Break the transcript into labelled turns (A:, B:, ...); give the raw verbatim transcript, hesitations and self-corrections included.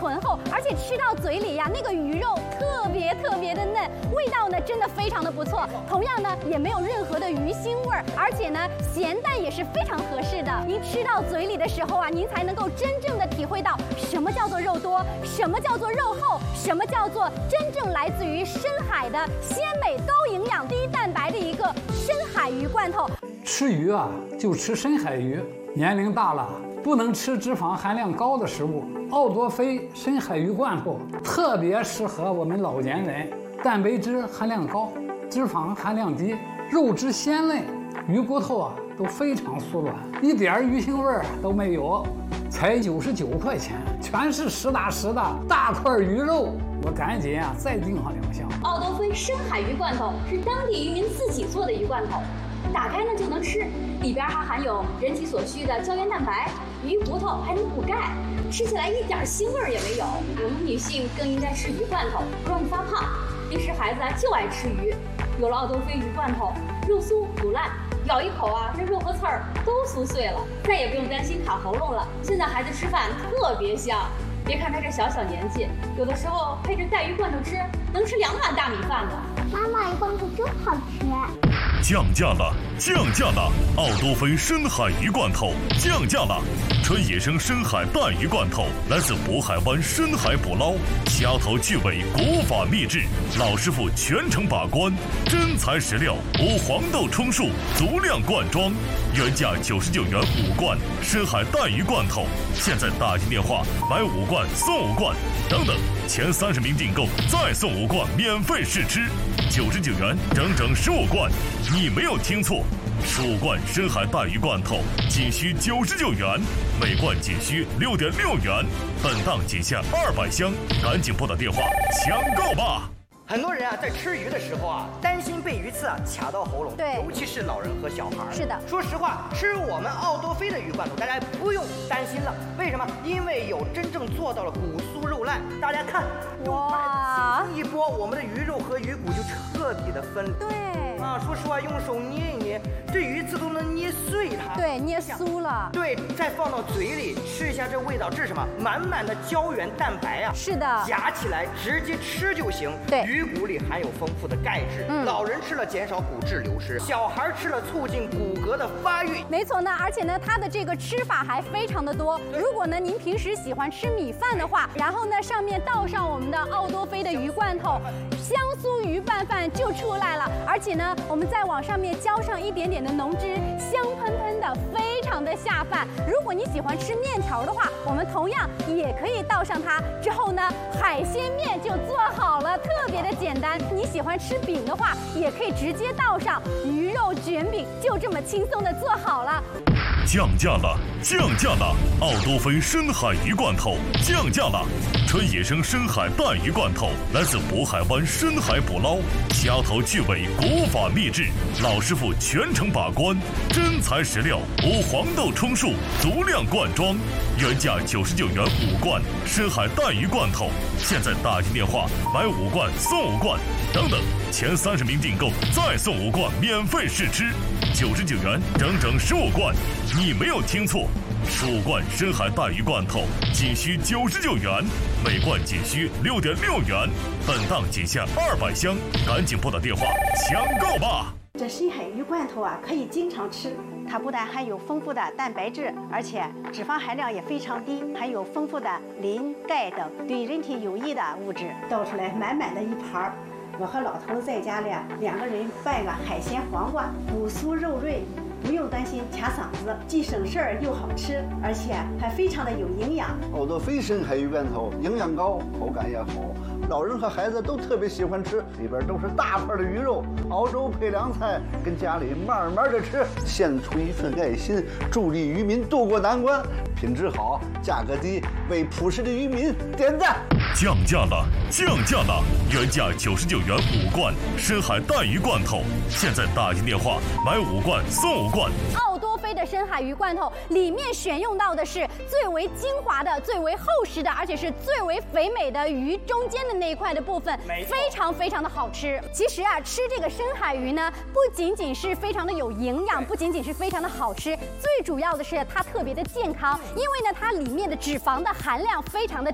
A: 醇厚，而且吃到嘴里呀，那个鱼肉特别特别的嫩，味道呢真的非常的不错。同样呢，也没有任何的鱼腥味儿，而且呢，咸淡也是非常合适的。您吃到嘴里的时候啊，您才能够真正的体会到什么叫做肉多，什么叫做肉厚，什么叫做真正来自于深海的鲜美、高营养、低蛋白的一个深海鱼罐头。
B: 吃鱼啊，就吃深海鱼。年龄大了，不能吃脂肪含量高的食物。奥多菲深海鱼罐头特别适合我们老年人，蛋白质含量高，脂肪含量低，肉质鲜嫩，鱼骨头啊都非常酥软，一点鱼腥味儿都没有，才九十九块钱，全是实打实的大块鱼肉。我赶紧啊再订上两箱。
A: 奥多菲深海鱼罐头是当地渔民自己做的鱼罐头，打开呢就能吃，里边还含有人体所需的胶原蛋白，鱼骨头还能补钙，吃起来一点腥味儿也没有。我们女性更应该吃鱼罐头，不容易发胖。平时孩子啊就爱吃鱼，有了奥多菲鱼罐头，肉酥不烂，咬一口啊，这肉和刺儿都酥碎了，再也不用担心卡喉咙了。现在孩子吃饭特别香，别看他这小小年纪，有的时候配着带鱼罐头吃，能吃两碗大米饭呢。
C: 妈妈，鱼罐头真好吃。
D: 降价了，降价了！奥多菲深海鱼罐头降价了，纯野生深海带鱼罐头，来自渤海湾深海捕捞，虾头巨尾，古法秘制，老师傅全程把关，真材实料，无黄豆充数，足量灌装，原价九十九元五罐深海带鱼罐头，现在打进电话买五罐送五罐，等等，前三十名订购再送五罐免费试吃，九十九元整整十五罐。你没有听错，十五罐深海带鱼罐头仅需九十九元，每罐仅需六点六元，本档仅限二百箱，赶紧拨打电话抢购吧！
E: 很多人啊，在吃鱼的时候啊，担心被鱼刺啊卡到喉咙，
A: 对，
E: 尤其是老人和小孩。
A: 是的，
E: 说实话，吃我们奥多菲的鱼罐头，大家不用担心了。为什么？因为有真正做到了骨酥肉烂。大家看，哇，一拨，我们的鱼肉和鱼骨就彻底的分离。
A: 对。
E: 啊，说实话，用手捏一捏，这鱼刺都能捏碎它。
A: 对，捏酥了。
E: 对，再放到嘴里吃一下，这味道，这是什么？满满的胶原蛋白啊！
A: 是的，
E: 夹起来直接吃就行。
A: 对，
E: 鱼骨里含有丰富的钙质，嗯，老人吃了减少骨质流失，小孩吃了促进骨骼的发育。
A: 没错呢，而且呢，它的这个吃法还非常的多。如果呢您平时喜欢吃米饭的话，然后呢上面倒上我们的奥多菲的鱼罐头，香酥鱼拌饭就出来了。而且呢，我们再往上面浇上一点点的浓汁，香喷喷的，非常的下饭。如果你喜欢吃面条的话，我们同样也可以倒上它。之后呢，海鲜面就做好了，特别的简单。你喜欢吃饼的话，也可以直接倒上鱼肉卷饼，就这么轻松的做好了。
D: 降价了，降价了！奥多菲深海鱼罐头降价了，纯野生深海带鱼罐头，来自渤海湾深海捕捞，虾头巨尾，古法秘制，老师傅全程把关，真材实料，无黄豆充数，足量灌装，原价九十九元五罐深海带鱼罐头，现在打进电话买五罐送五罐，等等，前三十名订购再送五罐免费试吃，九十九元整整十五罐。你没有听错，十五罐深海带鱼罐头仅需九十九元，每罐仅需六点六元，本档仅限二百箱，赶紧拨打电话抢购吧！
F: 这深海鱼罐头啊，可以经常吃。它不但含有丰富的蛋白质，而且脂肪含量也非常低，含有丰富的磷、钙等对人体有益的物质。倒出来满满的一盘儿，我和老头在家里两个人拌个海鲜黄瓜，骨酥肉润。不用担心卡嗓子，既省事儿又好吃，而且还非常的有营养。
G: 奥多菲深海鱼罐头营养高，口感也好，老人和孩子都特别喜欢吃，里边都是大块的鱼肉，熬粥配凉菜，跟家里慢慢的吃，献出一份爱心，助力渔民渡过难关。品质好，价格低，为朴实的渔民点赞。
D: 降价了，降价了！原价九十九元五罐深海带鱼罐头，现在打进电话买五罐送五罐。
A: 奥多菲的深海鱼罐头里面选用到的是最为精华的、最为厚实的，而且是最为肥美的鱼中间的那一块的部分，非常非常的好吃。其实啊，吃这个深海鱼呢，不仅仅是非常的有营养，不仅仅是非常的好吃，最主要的是它特别的健康，因为呢，它里面的脂肪的含量非常的